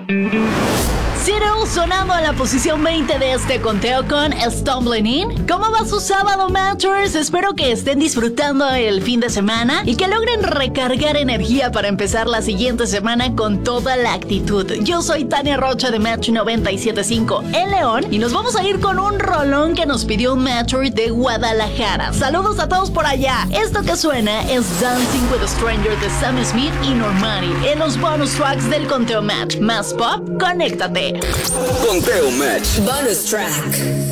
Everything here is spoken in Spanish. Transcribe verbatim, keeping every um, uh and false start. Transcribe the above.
Cyril sonando en la posición veinte de este conteo con Stumbling In. ¿Cómo va su sábado, Matchers? Espero que estén disfrutando el fin de semana y que logren recargar energía para empezar la siguiente semana con toda la actitud. Yo soy Tania Rocha de Match noventa y siete punto cinco en León y nos vamos a ir con un rolón que nos pidió un Matcher de Guadalajara. Saludos a todos por allá. Esto que suena es Dancing with a Stranger de Sam Smith y Normani en los bonus tracks del Conteo Match. Más pop, conéctate. Conteo Match. Bonus track.